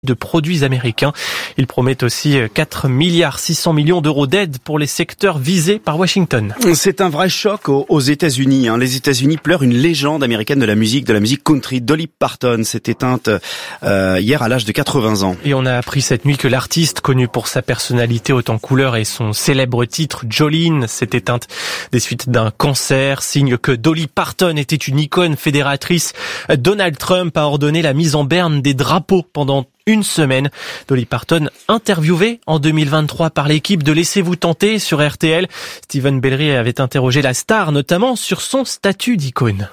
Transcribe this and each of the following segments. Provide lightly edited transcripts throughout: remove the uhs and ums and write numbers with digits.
de produits américains. Il promet aussi 4,6 milliards d'euros d'aide pour les secteurs visés par Washington. C'est un vrai choc aux États-Unis. Les États-Unis pleurent une légende américaine de la musique country. Dolly Parton s'est éteinte hier à l'âge de 80 ans. Et on a appris cette nuit que l'artiste, connu pour sa personnalité haute en couleur et son célèbre titre Jolene, s'est éteinte des suites d'un cancer, signe que Dolly Parton était une icône fédératrice. Donald Trump a ordonné la mise en berne des drapeaux pendant une semaine. Dolly Parton, interviewée en 2023 par l'équipe de Laissez-vous tenter sur RTL. Steven Bellery avait interrogé la star, notamment sur son statut d'icône.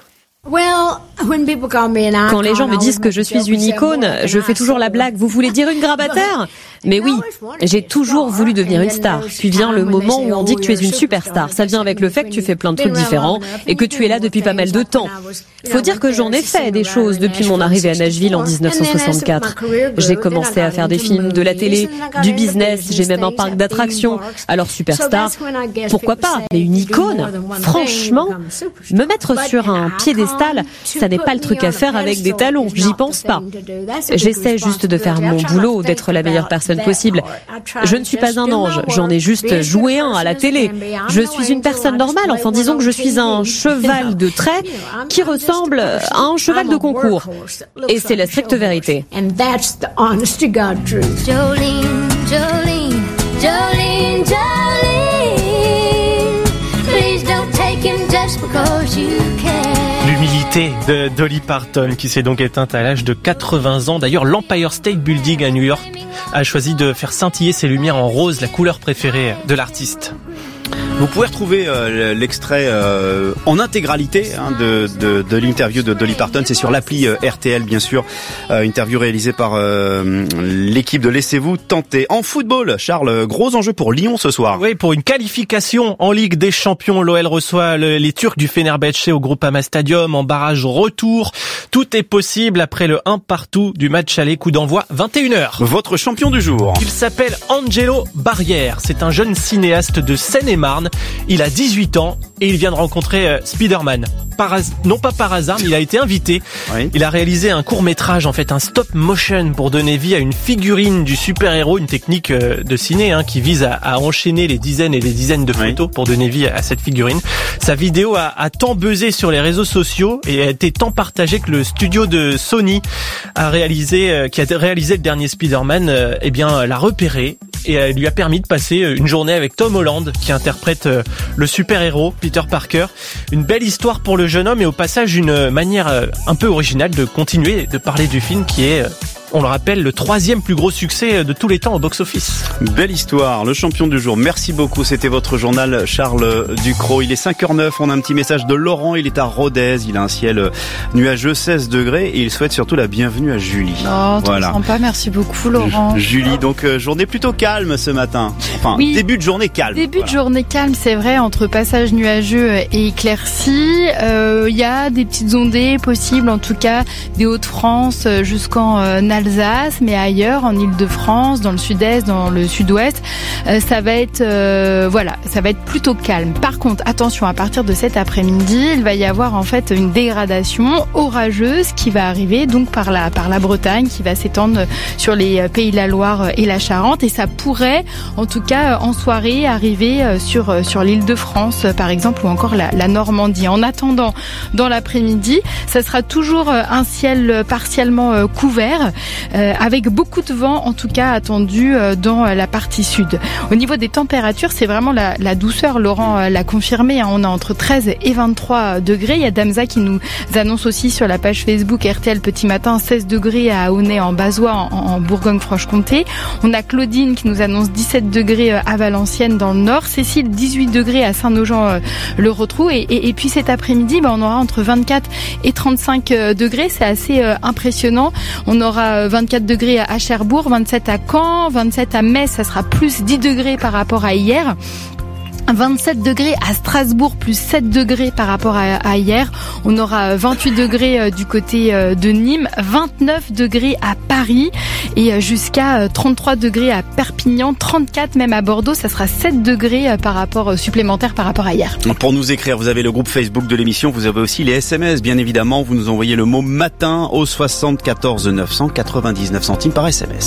Quand les gens me disent que je suis une icône, je fais toujours la blague. Vous voulez dire une grabataire ? Mais oui, j'ai toujours voulu devenir une star. Puis vient le moment où on dit que tu es une superstar. Ça vient avec le fait que tu fais plein de trucs différents et que tu es là depuis pas mal de temps. Faut dire que j'en ai fait des choses depuis mon arrivée à Nashville en 1964. J'ai commencé à faire des films, de la télé, du business, j'ai même un parc d'attractions. Alors superstar, pourquoi pas ? Mais une icône ? Franchement, me mettre sur un piédestal, ça n'est pas le truc à faire avec des talons, j'y pense pas. J'essaie juste de faire mon boulot, d'être la meilleure personne possible. Je ne suis pas un ange, j'en ai juste joué un à la télé. Je suis une personne normale, enfin disons que je suis un cheval de trait qui ressemble à un cheval de concours. Et c'est la stricte vérité. Jolene, Jolene, Jolene, Jolene, please don't take him just because you can. L'humilité de Dolly Parton qui s'est donc éteinte à l'âge de 80 ans. D'ailleurs, l'Empire State Building à New York a choisi de faire scintiller ses lumières en rose, la couleur préférée de l'artiste. Vous pouvez retrouver l'extrait en intégralité de l'interview de Dolly Parton. C'est sur l'appli RTL, bien sûr. Interview réalisée par l'équipe de Laissez-vous tenter. En football, Charles, gros enjeu pour Lyon ce soir. Oui, pour une qualification en Ligue des Champions. L'OL reçoit les Turcs du Fenerbahçe au Groupama Stadium en barrage retour. Tout est possible après le 1-1 du match aller. Coup d'envoi 21h. Votre champion du jour. Il s'appelle Angelo Barrière. C'est un jeune cinéaste de Seine-et-Marne. Il a 18 ans et il vient de rencontrer Spider-Man. Non pas par hasard, mais il a été invité. Oui. Il a réalisé un court-métrage, en fait, un stop-motion pour donner vie à une figurine du super-héros, une technique de ciné qui vise à enchaîner les dizaines et les dizaines de photos pour donner vie à cette figurine. Sa vidéo a tant buzzé sur les réseaux sociaux et a été tant partagée que le studio de Sony qui a réalisé le dernier Spider-Man, l'a repéré et lui a permis de passer une journée avec Tom Holland qui interprète le super-héros Peter Parker. Une belle histoire pour le jeune homme et au passage une manière un peu originale de continuer de parler du film qui est, on le rappelle, le 3e plus gros succès de tous les temps au box-office. Belle histoire, le champion du jour. Merci beaucoup, c'était votre journal Charles Ducrot. Il est 5h09, on a un petit message de Laurent, il est à Rodez, il a un ciel nuageux, 16 degrés et il souhaite surtout la bienvenue à Julie. Oh, voilà. Sympa, merci beaucoup Laurent. Julie, donc journée plutôt calme ce matin. Enfin, oui, début de journée calme. Début de journée calme, c'est vrai, entre passage nuageux et éclaircies. Il y a des petites ondées possibles, en tout cas des Hauts-de-France jusqu'en Alsace, mais ailleurs, en Île-de-France, dans le sud-est, dans le sud-ouest, ça va être plutôt calme. Par contre, attention, à partir de cet après-midi, il va y avoir en fait une dégradation orageuse qui va arriver donc par la Bretagne, qui va s'étendre sur les Pays de la Loire et la Charente, et ça pourrait, en tout cas en soirée, arriver sur l'Île-de-France, par exemple, ou encore la Normandie. En attendant, dans l'après-midi, ça sera toujours un ciel partiellement couvert, avec beaucoup de vent, en tout cas attendu dans la partie sud. Au niveau des températures, c'est vraiment la douceur. Laurent l'a confirmé, on a entre 13 et 23 degrés. Il y a Damza qui nous annonce aussi sur la page Facebook RTL Petit Matin 16 degrés à Aulnay en Bazois en Bourgogne-Franche-Comté. On a Claudine qui nous annonce 17 degrés à Valenciennes dans le nord. Cécile 18 degrés à Saint-Nojean-le-Rotrou et puis cet après-midi on aura entre 24 et 35 degrés. C'est assez impressionnant. On aura 24 degrés à Cherbourg, 27 à Caen, 27 à Metz, ça sera plus 10 degrés par rapport à hier. 27 degrés à Strasbourg, plus 7 degrés par rapport à hier. On aura 28 degrés du côté de Nîmes, 29 degrés à Paris et jusqu'à 33 degrés à Perpignan, 34 même à Bordeaux. Ça sera 7 degrés supplémentaires par rapport à hier. Pour nous écrire, vous avez le groupe Facebook de l'émission, vous avez aussi les SMS, bien évidemment. Vous nous envoyez le mot matin au 74 999 centimes par SMS.